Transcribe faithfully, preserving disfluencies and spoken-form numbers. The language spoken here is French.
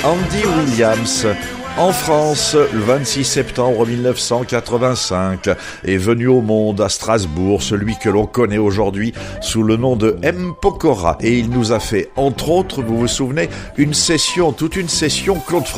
Andy Williams. En France, le vingt-six septembre mille neuf cent quatre-vingt-cinq, est venu au monde à Strasbourg celui que l'on connaît aujourd'hui sous le nom de M. Pokora. Et il nous a fait, entre autres, vous vous souvenez, une session, toute une session Claude